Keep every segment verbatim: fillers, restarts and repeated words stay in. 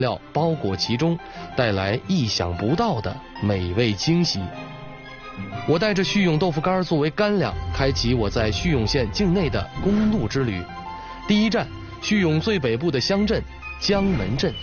料包裹其中，带来意想不到的美味惊喜。我带着叙永豆腐干作为干粮，开启我在叙永县境内的公路之旅。第一站，叙永最北部的乡镇江门镇。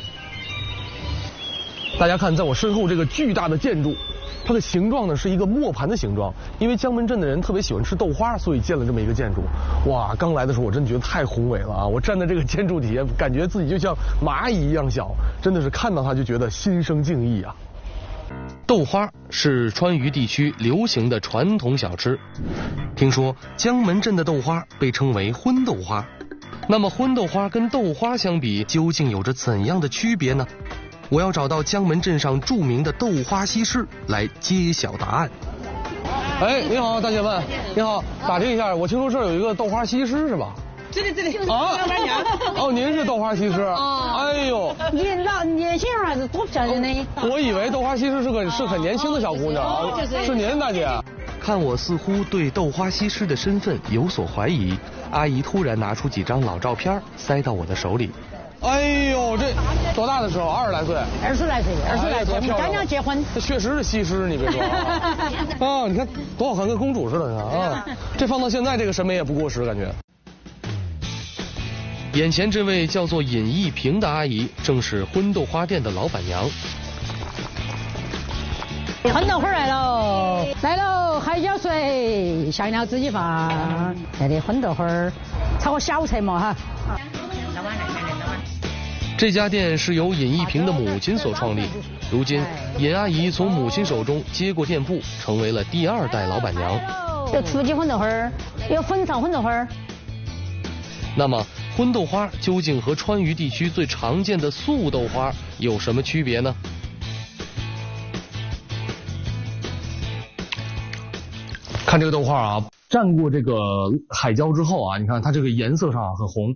大家看，在我身后这个巨大的建筑，它的形状呢是一个磨盘的形状。因为江门镇的人特别喜欢吃豆花，所以建了这么一个建筑。哇，刚来的时候我真的觉得太宏伟了啊！我站在这个建筑底下，感觉自己就像蚂蚁一样小，真的是看到它就觉得心生敬意啊。 豆花是川渝地区流行的传统小吃。听说江门镇的豆花被称为荤豆花，那么荤豆花跟豆花相比，究竟有着怎样的区别呢？我要找到江门镇上著名的豆花西施来揭晓答案。 哎，你好，大姐们，你好，打听一下，我听说这儿有一个豆花西施是吧？ 这里这里啊，老板娘。哦，您是豆花西施。 哦。 哎呦， 你老年轻人还是多漂亮的。 我以为豆花西施是个是很年轻的小姑娘啊，是您大姐。 看我似乎对豆花西施的身份有所怀疑，阿姨突然拿出几张老照片塞到我的手里。 哎呦，这多大的时候？二十来岁。 二十来岁，二十来岁，我们刚刚结婚。 这确实是西施，你别说啊。啊，你看多好看，跟公主似的啊！这放到现在，这个审美也不过时，感觉。 眼前这位叫做尹一平的阿姨，正是荤豆花店的老板娘。 荤豆花来喽，来喽，海椒水，香料自己放。来的荤豆花，炒个小菜嘛哈。 这家店是由尹一平的母亲所创立，如今尹阿姨从母亲手中接过店铺，成为了第二代老板娘。 有土鸡荤豆花，有粉肠荤豆花。 那么荤豆花究竟和川渝地区最常见的素豆花有什么区别呢？ 看这个豆花啊，蘸过这个海椒之后啊，你看它这个颜色上很红。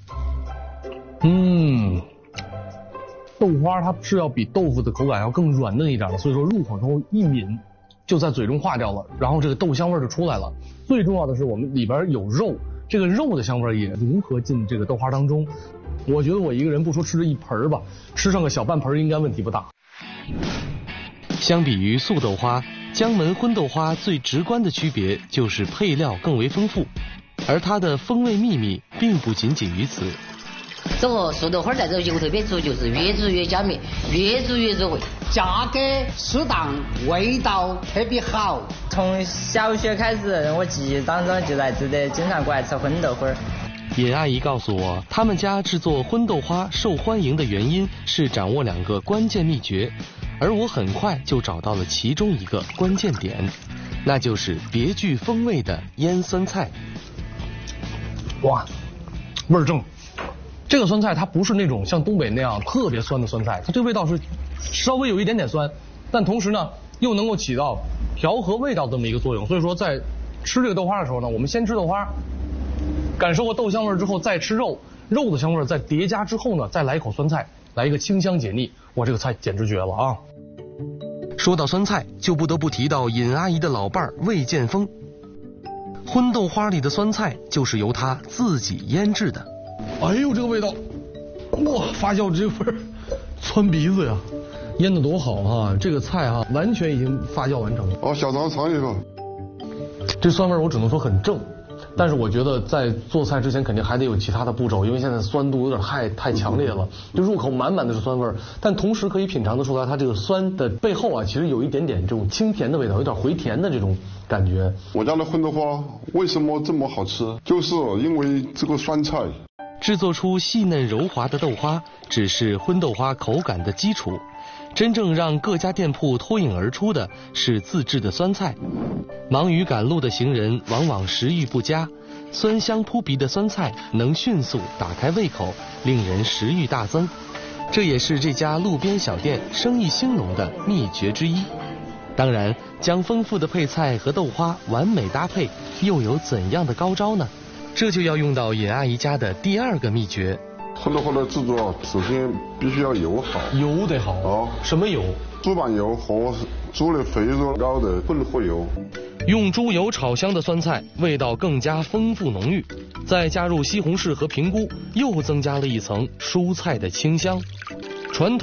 嗯，豆花它是要比豆腐的口感要更软嫩一点的，所以说入口之后一抿就在嘴中化掉了，然后这个豆香味就出来了。最重要的是我们里边有肉，这个肉的香味也融合进这个豆花当中。我觉得我一个人不说吃这一盆吧，吃上个小半盆应该问题不大。 相比于素豆花，江门荤豆花最直观的区别就是配料更为丰富，而它的风味秘密并不仅仅于此。 这个素豆花在这个油特别足，就是越煮越加密，越煮越入味，价格适当，味道特别好。 从小学开始，我记忆当中就在这里经常过来吃荤豆花。 尹阿姨告诉我，他们家制作荤豆花受欢迎的原因是掌握两个关键秘诀，而我很快就找到了其中一个关键点，那就是别具风味的腌酸菜。 哇，味儿正。这个酸菜它不是那种像东北那样特别酸的酸菜，它这个味道是稍微有一点点酸，但同时呢又能够起到调和味道这么一个作用。所以说在吃这个豆花的时候呢，我们先吃豆花，感受过豆香味之后再吃肉，肉的香味再叠加之后呢，再来一口酸菜，来一个清香解腻。哇，这个菜简直绝了啊！ 说到酸菜，就不得不提到尹阿姨的老伴儿魏建峰。荤豆花里的酸菜就是由他自己腌制的。 哎呦，这个味道，哇，发酵这味儿，窜鼻子呀！腌的多好哈，这个菜哈完全已经发酵完成了。 哦，小张尝一口。 这酸味我只能说很正，但是我觉得在做菜之前肯定还得有其他的步骤，因为现在酸度有点太太强烈了，就入口满满的是酸味，但同时可以品尝得出来它这个酸的背后啊，其实有一点点这种清甜的味道，有点回甜的这种感觉。 我家的荤豆花为什么这么好吃？就是因为这个酸菜。 制作出细嫩柔滑的豆花只是荤豆花口感的基础，真正让各家店铺脱颖而出的是自制的酸菜。忙于赶路的行人往往食欲不佳，酸香扑鼻的酸菜能迅速打开胃口，令人食欲大增。这也是这家路边小店生意兴隆的秘诀之一。当然，将丰富的配菜和豆花完美搭配，又有怎样的高招呢？这就要用到尹阿姨家的第二个秘诀。 荤豆花的制作，首先必须要油好， 油得好哦。什么油？ 猪板油和猪的肥肉膏的混合油。 用猪油炒香的酸菜，味道更加丰富浓郁，再加入西红柿和平菇，又增加了一层蔬菜的清香。 传统。